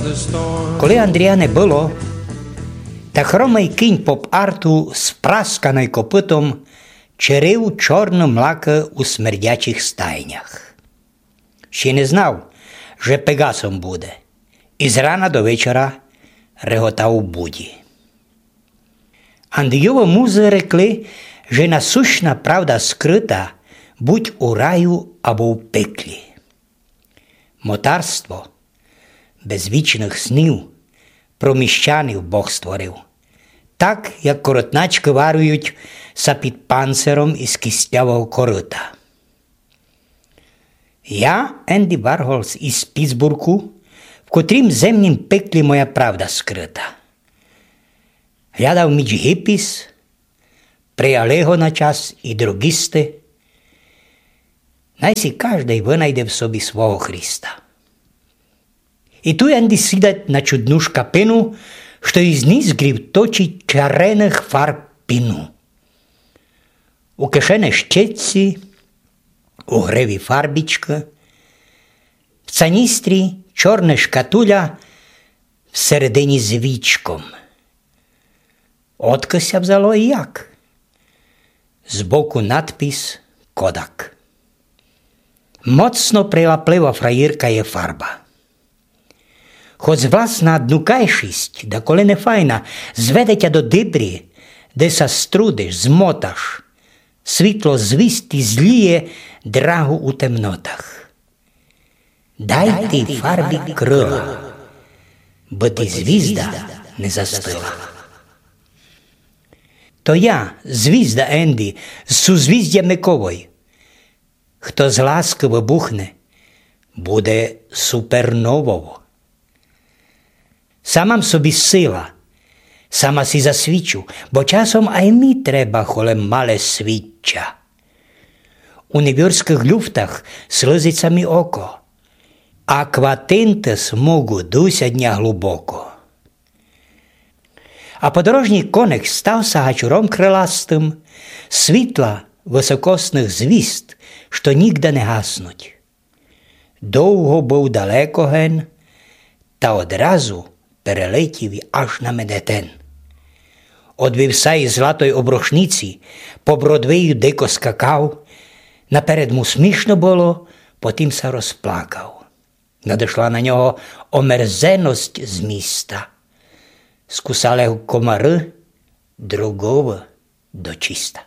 Коли Андрія не було, та хромий кінь поп-арту з прасканою копитом черив чорну млака у смердячих стайнях. Ще не знав, що Пегасом буде, і з рана до вечора реготав у буді. Андрійові музи рекли, що насущна правда скрита будь у раю або в пеклі. Мотарство без вічних снів про міщанів Бог створив, так, як коротначки варують са під панциром із кислявого корита. Я, Енді Варгол із Пітсбургу, в котрім земнім пеклі моя правда скрита. Глядав між гіпіс, приялего на час і другісти, найсі кожний винайде в собі свого Христа. І ту Енді сидить на чудну шкапину, що із низ грів точить чарених фарб піну. У кишені щетці, у гриві фарбічка, в цаністрі чорна шкатуля, всередині з вічком. Откися взяло і як? Збоку надпис «Кодак». Моцно прилаплива фраїрка є фарба. Хоч власна днукайшість, да коли не файна, зведе тя до дибрі, де са струдиш, змоташ, світло звість і зліє драгу у темнотах. Дай ти фарбі крила, бо ти звізда не застила. То я, звізда Енді, з сузвіздя Микової. Хто з ласки вибухне, буде суперновово. Самам собі сила, сама си засвічу, бо часом а й мі треба холем мале свіччя. У невірських люфтах слизиться мі око, а кватинти смугу дуся дня глибоко. А подорожній коник став сагачуром криластим, світла високосних звізд, що нігде не гаснуть. Довго був далеко ген, та одразу перелетів аж на Медетен. Одвівся із златої обрушниці, по Бродвею дико скакав, наперед му смішно було, потім се розплакав. Надійшла на нього омерзеність з міста. Скусали його комари, другого дочиста.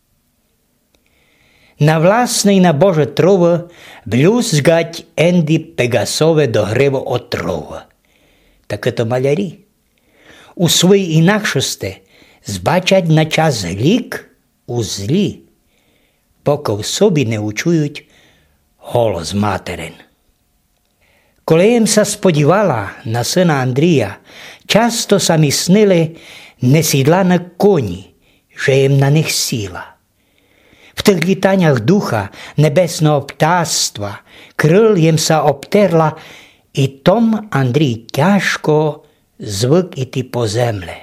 На власне і на Боже трово блюзгать Енді Пегасове до гриво отрова. Так это малярі. У своїй інакшості збачать на час глік у злі, поки в собі не учують голос материн. Коли їм се сподівала на сина Андрія, часто самі снили не сідла на коні, що їм на них сіла. В тих літаннях духа небесного птаства крил їм се обтерла, і том Андрій тяжко звик іти по землі.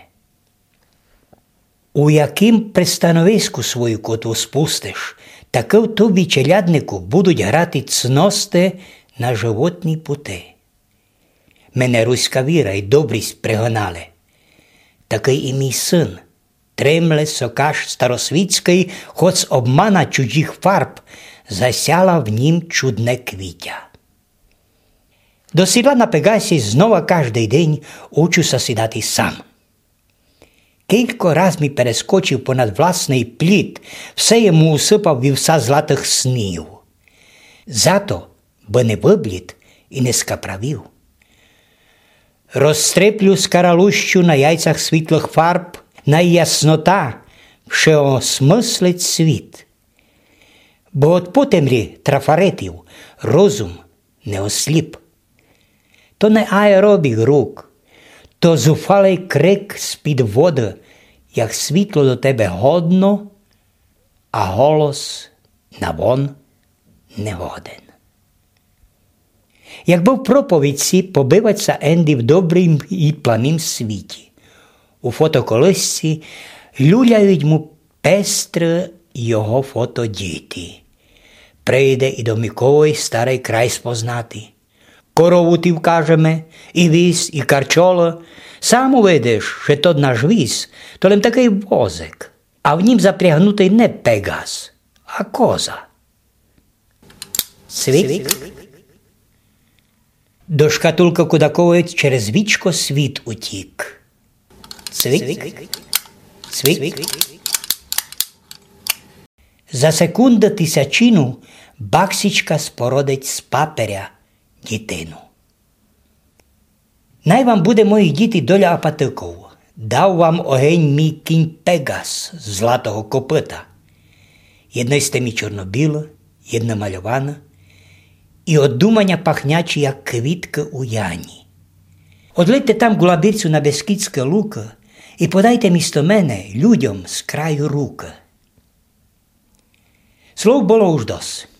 У яким пристановиську свою коту спустиш, таки в тобі, челяднику, будуть грати цности на животні пути. Мене руська віра й добрість пригонали. Такий і мій син, Тремле сокаш старосвітський, хоч з обмана чужих фарб, засяла в нім чудне квіття. До сідла на Пегасі знова кожний день учуся сідати сам. Кілько раз ми перескочив понад власний плід, все йому усипав вівса златих снів. Зато, бо не виблід і не скаправів. Розстреплю скаралущу на яйцях світлих фарб, найяснота всеосмислить світ. Бо от потемрі трафаретів розум не осліп. То не аеробік рук, то зуфалий крик з-під води, як світло до тебе годно, а голос на вон не годен. Якби в проповідці побиваться Енді в добрім і планім світі. У фотоколисці люляють му пестре його фотодіти. Прийде і до Микової старий край спознати. Корову ти вкажеме, і віз, і карчоло. Сам увидиш, що то наш віз, то лим такий возик, а в нім запрягнутий не Пегас, а коза. Цвік. До шкатулки Кудакової через вічко світ утік. Цвік. Цвік. За секунду тисячину Баксічка спородить з паперя дітину. Най вам буде, мої діти, доля Апатикова. Дав вам огень мій кінь Пегас з златого копита. Єдна з темі чорно-біла, єдна мальована, і одумання пахнячі, як квітки у яні. Одлийте там гулабірцю на Бескідське луки і подайте місто мене людям з краю руки. Слов було уж досить.